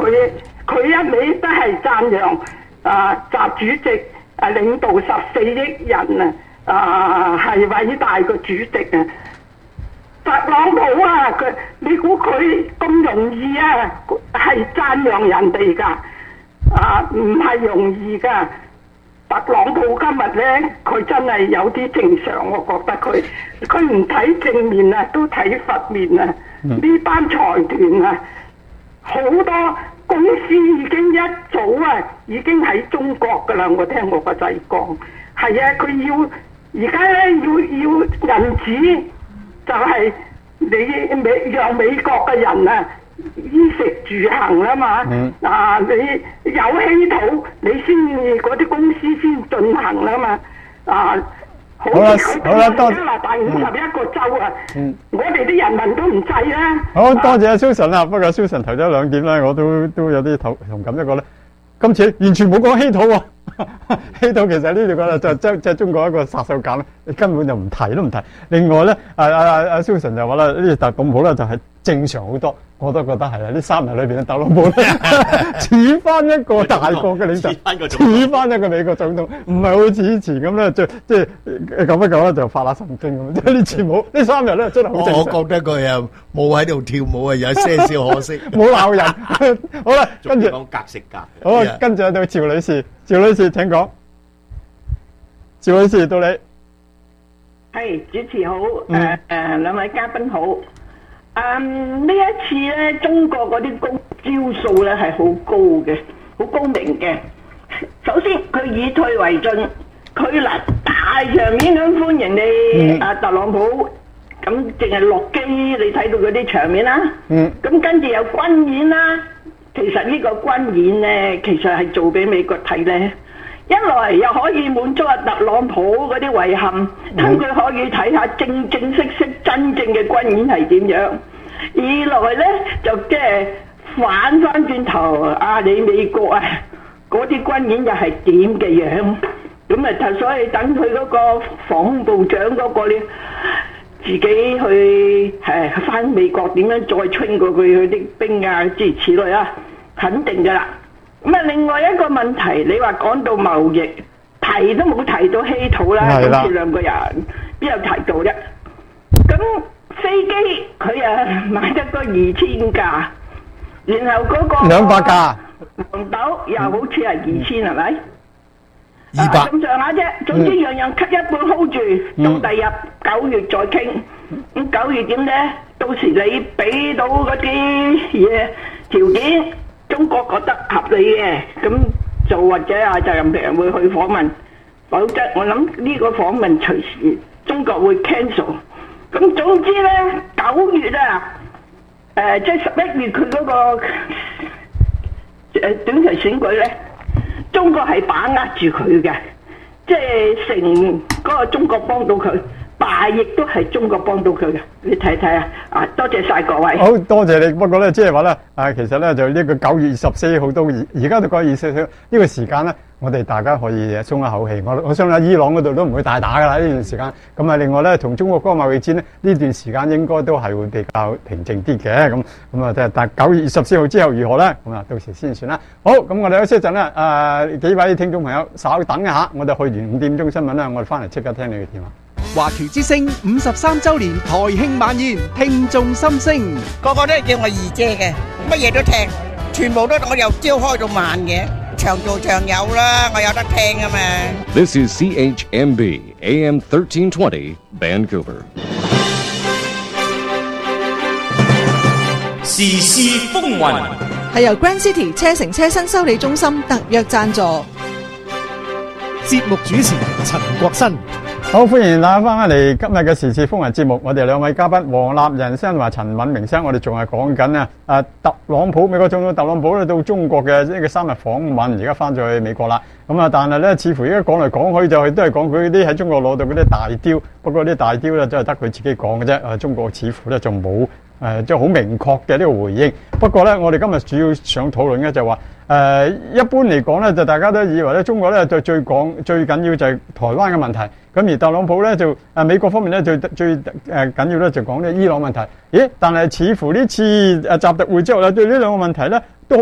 佢一味都係讚揚習主席領導14億人係偉大嘅主席啊！特朗普啊，你估佢咁容易啊？係讚揚人哋㗎唔係容易㗎。特朗普今日咧，佢真係有啲正常，我覺得佢唔睇正面啊，都睇側面啊。呢班財團啊，好多公司已經一早已經喺中國㗎啦。我聽我個仔講，係啊，佢要而家咧要銀紙，就係你讓美國嘅人啊衣食住行啦嘛。你有稀土，你先嗰啲公司先進行啦嘛。好啦，多謝第51個州我哋啲人民都唔制啦。 好多謝阿 Susan 啦，不過 Susan 提咗2點咧，我都有啲同感。一個咧，今次完全冇講稀土喎。稀土其實呢度講就即係中國一個殺手鐧咧，你根本就唔提都唔提。另外咧，阿 Susan 就話啦，呢特朗普咧就係正常好多，我都覺得係啦。呢3日裏邊嘅特朗普咧似翻一個大國嘅領袖，似翻一個美國總統，唔係好似以前咁咧，即係咁一講咧就發下神經咁。即係呢次冇，呢3日咧真係好正常。 我覺得佢又冇喺度跳舞啊，有些少可惜。 冇鬧人。好啦，跟住講格食格。 好啊，跟住到趙女士，趙女士請講。趙女士到你。 係主持好，兩位嘉賓好。呢一次咧，中國嗰啲招數咧係好高嘅，好高明嘅。首先，佢以退為進，佢嗱大場面咁歡迎你特朗普，咁淨係落機，你睇到嗰啲場面啦。咁跟住有軍演啦，其實呢個軍演咧，其實係做俾美國睇咧。一來又可以滿足特朗普嗰啲遺憾，等佢可以睇下正正式式真正嘅軍演係點樣；二來咧就即係反翻轉頭你美國嗰啲軍演又係點嘅樣？咁所以等佢嗰個防空部長嗰個咧自己去翻美國點樣再 train 過佢啲兵諸如此類啊，肯定㗎啦。另外一個問題，你話講到貿易，提都冇提到稀土啦，好似兩個人邊有提到啫？咁飛機佢買得個2000架，然後嗰個 200架， 黃豆又好似係2000係咪 ？200 咁上下啫。總之樣樣 cut 一半 hold 住，到第日9月再傾。咁9月點咧？到時你俾到嗰啲嘢條件。中國覺得合理嘅，咁就或者習近平會去訪問，否則我諗呢個訪問隨時中國會 cancel。咁總之咧，9月即係11月佢嗰個短期選舉咧，中國係把握住佢嘅，即係成嗰個中國幫到佢。敗亦都係中國幫到佢嘅，你睇睇多謝晒各位。 好多謝你，不過咧，即係話咧，其實咧就呢個9月24號到而家到9月24號呢個時間咧，我哋大家可以鬆一口氣。我相信伊朗嗰度都唔會大打㗎啦呢段時間。咁另外咧，同中國嗰個貿易戰咧，呢段時間應該都係會比較平靜啲嘅。但係9月24號之後如何咧？到時先算啦。好，咁我哋休息一陣啦。幾位聽眾朋友稍等一下，我哋去完5點鐘新聞啦，我哋翻嚟即刻聽你嘅電話。 華僑之聲53週年台慶晚宴，聽眾心聲， 個個都係叫我二姐嘅，乜嘢都聽，全部都我由朝開到晚嘅，長做長有啦，我有得聽啊嘛。 This is CHMB AM 1320 Vancouver。 時事風雲係由 Grand City 車城車新修理中心特約贊助， 節目主持陳國新。 好，歡迎大家翻嚟今日嘅時事風雲節目。我哋兩位嘉賓黃立仁生同埋陳敏明生，我哋仲係講緊特朗普美國總統特朗普咧到中國嘅呢個3日訪問，而家翻咗去美國啦。但係咧，似乎而家講嚟講去就係都係講佢啲喺中國攞到嗰啲大雕，不過啲大雕咧都係得佢自己講嘅啫。中國似乎咧仲冇即係好明確嘅呢個回應。不過咧，我哋今日主要想討論嘅就話一般嚟講咧，就大家都以為咧中國咧就最緊要就係台灣嘅問題。咁而特朗普咧就美國方面咧最緊要咧就講呢伊朗問題。但係似乎呢次習特會之後咧對呢兩個問題咧都